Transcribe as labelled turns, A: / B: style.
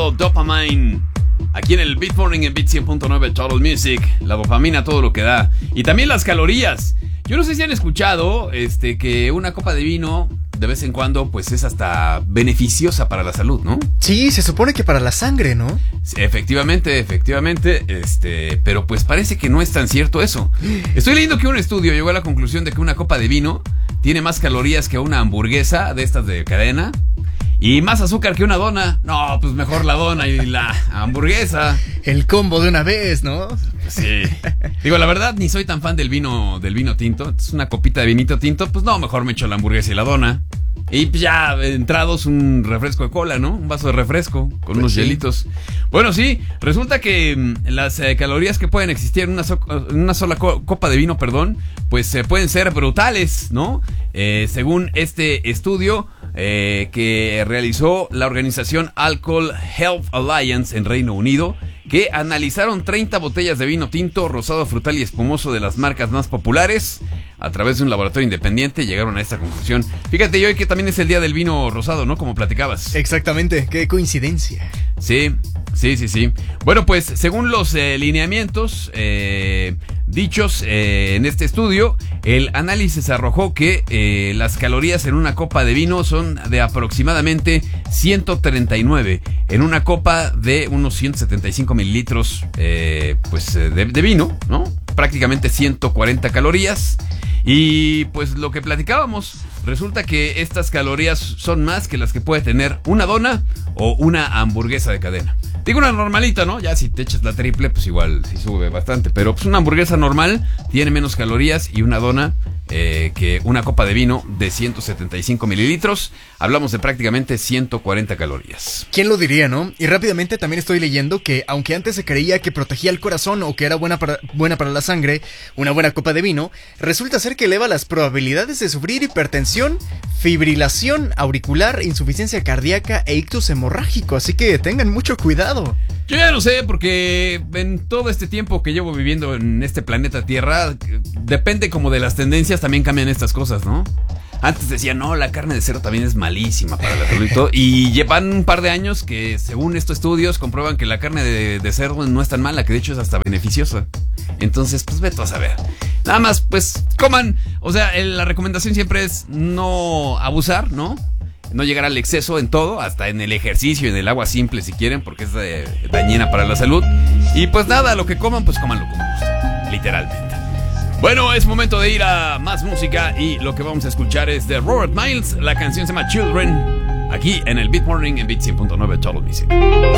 A: escuchando Dopamine aquí en el Beat Morning en Beat 100.9 Total Music. La dopamina, todo lo que da. Y también las calorías. Yo no sé si han escuchado que una copa de vino de vez en cuando pues es hasta beneficiosa para la salud, ¿no?
B: Sí, se supone que para la sangre, ¿no?
A: Sí, efectivamente, pero pues parece que no es tan cierto eso. Estoy leyendo que un estudio llegó a la conclusión de que una copa de vino tiene más calorías que una hamburguesa de estas de cadena y más azúcar que una dona. No, pues mejor la dona y la hamburguesa.
B: El combo de una vez, ¿no?
A: Sí. Digo, la verdad, ni soy tan fan del vino tinto. Es una copita de vinito tinto, pues no, mejor me echo la hamburguesa y la dona. Y pues ya entrados un refresco de cola, ¿no? Un vaso de refresco con
B: pues
A: unos
B: sí.
A: hielitos. Bueno, sí, resulta que las calorías que pueden existir en una sola copa de vino, pues pueden ser brutales, ¿no? Según este estudio que realizó la organización Alcohol Health Alliance en Reino Unido, que analizaron 30 botellas de vino tinto, rosado, frutal y espumoso de las marcas más populares. A través de un laboratorio independiente llegaron a esta conclusión. Fíjate, hoy que también es el día del vino rosado, ¿no? Como platicabas.
B: Exactamente, qué coincidencia.
A: Sí. Bueno, pues según los lineamientos dichos en este estudio, el análisis arrojó que las calorías en una copa de vino son de aproximadamente 139. En una copa de unos 175 mililitros de vino, ¿no? Prácticamente 140 calorías. Y pues lo que platicábamos, resulta que estas calorías son más que las que puede tener una dona o una hamburguesa de cadena. Digo una normalita, ¿no? Ya si te echas la triple, pues igual sí sube bastante. Pero pues una hamburguesa normal tiene menos calorías y una dona que una copa de vino de 175 mililitros. Hablamos de prácticamente 140 calorías.
B: ¿Quién lo diría, no? Y rápidamente también estoy leyendo que aunque antes se creía que protegía el corazón o que era buena para la sangre, una buena copa de vino, resulta ser que eleva las probabilidades de sufrir hipertensión, fibrilación auricular, insuficiencia cardíaca e ictus hemorrágico. Así que tengan mucho cuidado.
A: Yo ya no sé, porque en todo este tiempo que llevo viviendo en este planeta Tierra, depende como de las tendencias, también cambian estas cosas, ¿no? Antes decían, no, la carne de cerdo también es malísima para la salud y todo. Y llevan un par de años que, según estos estudios, comprueban que la carne de cerdo no es tan mala, que de hecho es hasta beneficiosa. Entonces, pues vete a saber. Nada más, pues, coman. O sea, la recomendación siempre es no abusar, ¿no? No llegar al exceso en todo, hasta en el ejercicio, en el agua simple si quieren, porque es dañina para la salud. Y pues nada, lo que coman, pues cómanlo como gusto, literalmente. Bueno, es momento de ir a más música y lo que vamos a escuchar es de Robert Miles. La canción se llama Children, aquí en el Beat Morning en Beat 100.9 Total Music.